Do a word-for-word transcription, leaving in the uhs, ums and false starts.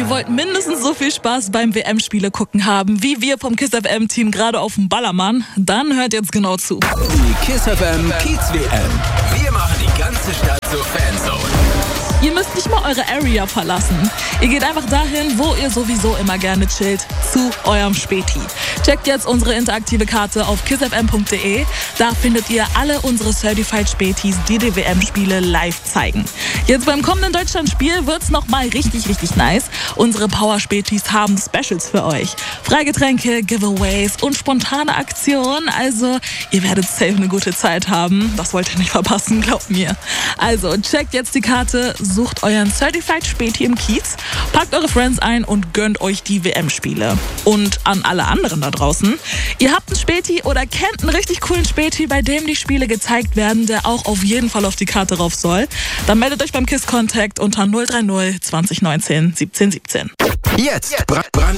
wollt mindestens so viel Spaß beim W M-Spiele gucken haben, wie wir vom KISS F M-Team gerade auf dem Ballermann, dann hört jetzt genau zu. Die KISS F M Kiez W M. Wir machen die ganze Stadt zur Fanzone. Ihr müsst nicht mal eure Area verlassen. Ihr geht einfach dahin, wo ihr sowieso immer gerne chillt, zu eurem Späti. Checkt jetzt unsere interaktive Karte auf kiss f m punkt d e. Da findet ihr alle unsere Certified Spätis, die die W M-Spiele live zeigen. Jetzt beim kommenden Deutschlandspiel wird's nochmal richtig, richtig nice. Unsere Power-Spätis haben Specials für euch. Freigetränke, Giveaways und spontane Aktionen. Also, ihr werdet safe eine gute Zeit haben. Das wollt ihr nicht verpassen, glaubt mir. Also, checkt jetzt die Karte, sucht euren Certified Späti im Kiez, packt eure Friends ein und gönnt euch die W M-Spiele. Und an alle anderen da draußen, ihr habt einen Späti oder kennt einen richtig coolen Späti, bei dem die Spiele gezeigt werden, der auch auf jeden Fall auf die Karte rauf soll, dann meldet euch beim KISS Contact unter null drei null zwanzig neunzehn siebzehn siebzehn. Jetzt brandneu